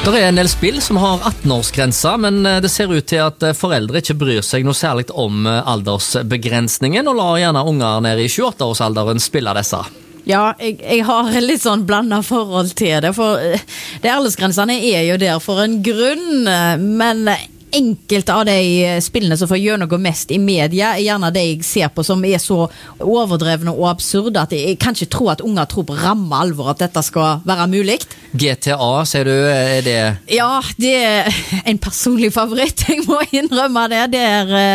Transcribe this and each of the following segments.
Det en del spill som har 18-årsgrensa, men det ser ut til at foreldre ikke bryr seg noe særlig om aldersbegrensningen, og lar gjerne unger ned i 28-årsalderen spille disse. Ja, jeg har litt sånn blandet forhold til det, for de aldersgrensene jo der for en grunn, men enkelte av de spillene som får gjennomgå mest i media gjerne det jeg ser på som så overdrevne og absurde at jeg kan ikke tro at unger tror på ramme alvor at dette skal være mulig. GTA, sier du, det? Ja, det en personlig favoritt, jeg må innrømme det.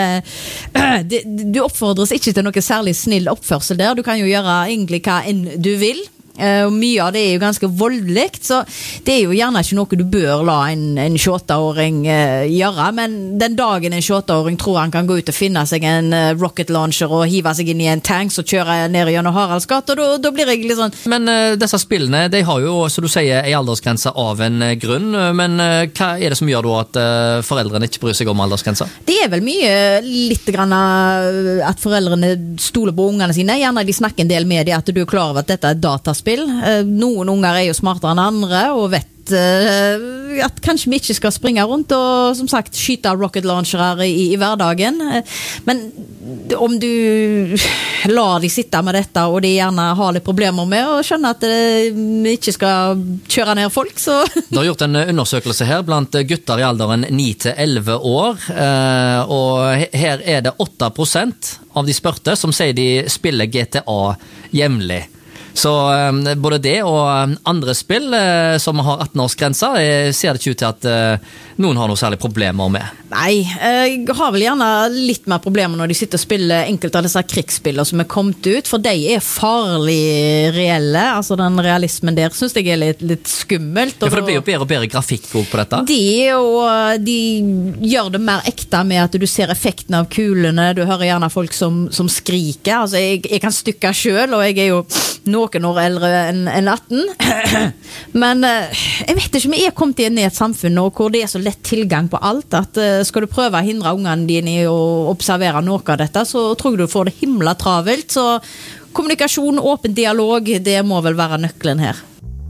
Du oppfordres ikke til noe særlig snill oppførsel der, du kan jo gjøre egentlig hva enn du vil. Og mye av det jo ganske voldelig, så det jo gjerne ikke noe du bør la en 28-åring gjøre, men den dagen en 28-åring tror han kan gå ut og finne seg en rocket launcher og hive seg inn i en tank og kjøre ned gjennom Haraldsgata, og da blir jeg litt sånn... Men disse spillene, de har jo, så du sier, en aldersgrense av en grunn, men hva det som gjør da at foreldrene ikke bryr seg om aldersgrensa? Det vel mye litt grann at foreldrene stoler på ungene sine, gjerne de snakker en del med det, at du klar over at dette dataspill. Noen unger jo smartere enn andre og vet at kanskje vi ikke skal springe rundt og som sagt skyte rocket launcherer i hverdagen, men om du lar de sitte med dette og de gjerne har litt problemer med å skjønne at vi ikke skal kjøre ned folk, så... Du har gjort en undersøkelse her blant gutter i alderen 9-11 år, og her det 8% av de spurte som sier de spiller GTA jevnlig. Så både det og andre spill som har 18-årsgrensa ser det ikke ut til at noen har noe særlig problemer med. Nei, jeg har vel gjerne litt mer problemer når de sitter og spiller enkelte av disse krigsspillene som kommet ut, for de farlig reelle, altså den realismen der synes jeg litt skummelt. Ja, for det blir jo bedre og bedre grafikk på dette. De gjør det mer ekte med at du ser effekten av kulene, du hører gjerne folk som skriker, altså jeg kan stykke selv, og jeg jo noen år eldre enn 18. Men jeg vet ikke, vi kommet inn i et samfunn nå hvor det så lett tilgang på alt, at skal du prøve å hindre ungene dine i å observere noe av dette, så tror jeg du får det himla travelt, så kommunikasjon, åpen dialog, det må vel være nøkkelen her.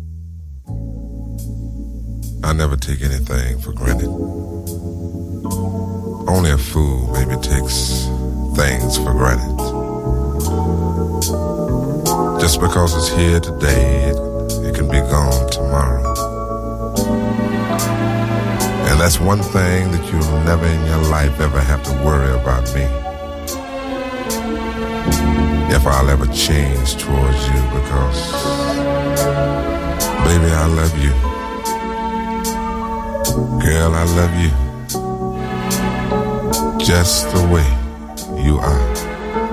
I never take anything for granted. Only a fool maybe takes things for granted. Just because it's here today, it can be gone tomorrow. And that's one thing that you'll never in your life ever have to worry about me. If I'll ever change towards you, because baby, I love you. Girl, I love you. Just the way you are.